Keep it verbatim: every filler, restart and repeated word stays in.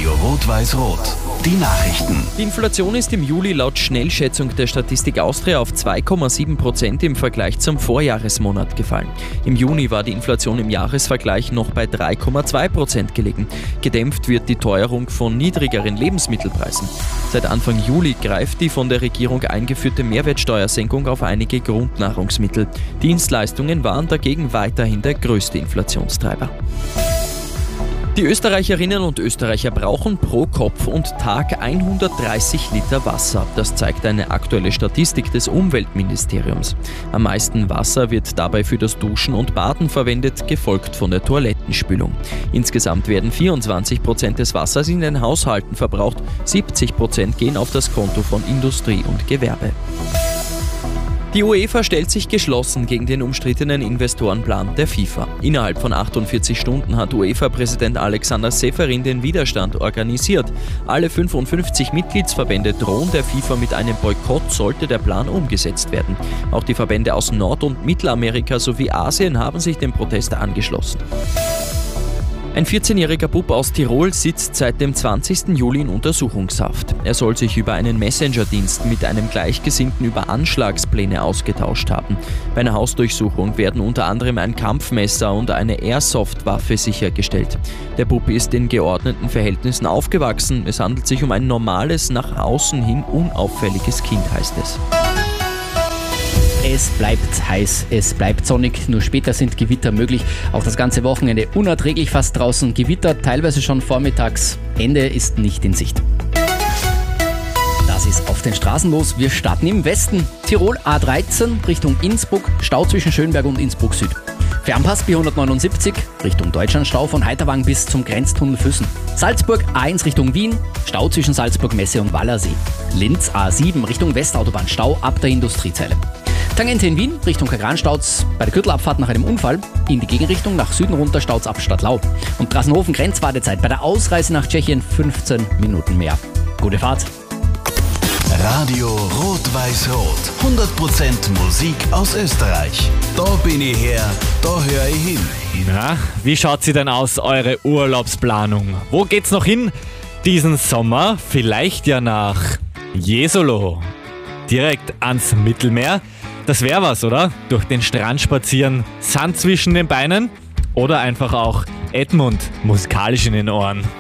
Radio Rot-Weiß-Rot. Die Nachrichten. Die Inflation ist im Juli laut Schnellschätzung der Statistik Austria auf zwei Komma sieben Prozent im Vergleich zum Vorjahresmonat gefallen. Im Juni war die Inflation im Jahresvergleich noch bei drei Komma zwei Prozent gelegen. Gedämpft wird die Teuerung von niedrigeren Lebensmittelpreisen. Seit Anfang Juli greift die von der Regierung eingeführte Mehrwertsteuersenkung auf einige Grundnahrungsmittel. Dienstleistungen waren dagegen weiterhin der größte Inflationstreiber. Die Österreicherinnen und Österreicher brauchen pro Kopf und Tag hundertdreißig Liter Wasser. Das zeigt eine aktuelle Statistik des Umweltministeriums. Am meisten Wasser wird dabei für das Duschen und Baden verwendet, gefolgt von der Toilettenspülung. Insgesamt werden vierundzwanzig Prozent des Wassers in den Haushalten verbraucht, siebzig Prozent gehen auf das Konto von Industrie und Gewerbe. Die UEFA stellt sich geschlossen gegen den umstrittenen Investorenplan der FIFA. Innerhalb von achtundvierzig Stunden hat UEFA-Präsident Alexander Seferin den Widerstand organisiert. Alle fünfundfünfzig Mitgliedsverbände drohen der FIFA mit einem Boykott, sollte der Plan umgesetzt werden. Auch die Verbände aus Nord- und Mittelamerika sowie Asien haben sich dem Protest angeschlossen. Ein vierzehnjähriger Bub aus Tirol sitzt seit dem zwanzigsten Juli in Untersuchungshaft. Er soll sich über einen Messenger-Dienst mit einem Gleichgesinnten über Anschlagspläne ausgetauscht haben. Bei einer Hausdurchsuchung werden unter anderem ein Kampfmesser und eine Airsoft-Waffe sichergestellt. Der Bub ist in geordneten Verhältnissen aufgewachsen. Es handelt sich um ein normales, nach außen hin unauffälliges Kind, heißt es. Es bleibt heiß, es bleibt sonnig, nur später sind Gewitter möglich. Auch das ganze Wochenende unerträglich fast draußen. Gewitter teilweise schon vormittags. Ende ist nicht in Sicht. Das ist auf den Straßen los. Wir starten im Westen. Tirol A dreizehn Richtung Innsbruck, Stau zwischen Schönberg und Innsbruck Süd. Fernpass B hundertneunundsiebzig Richtung Deutschlandstau von Heiterwang bis zum Grenztunnel Füssen. Salzburg A eins Richtung Wien, Stau zwischen Salzburg Messe und Wallersee. Linz A sieben Richtung Westautobahn, Stau ab der Industriezeile. Tangente in Wien, Richtung Kagran-Stauz bei der Gürtelabfahrt nach einem Unfall. In die Gegenrichtung nach Süden runter Stauz ab Stadtlau. Und Drassenhofen Grenzwartezeit bei der Ausreise nach Tschechien fünfzehn Minuten mehr. Gute Fahrt. Radio Rot-Weiß-Rot. hundert Prozent Musik aus Österreich. Da bin ich her, da höre ich hin. Na, wie schaut sie denn aus, eure Urlaubsplanung? Wo geht's noch hin diesen Sommer? Vielleicht ja nach Jesolo. Direkt ans Mittelmeer. Das wäre was, oder? Durch den Strand spazieren, Sand zwischen den Beinen oder einfach auch Edmund musikalisch in den Ohren.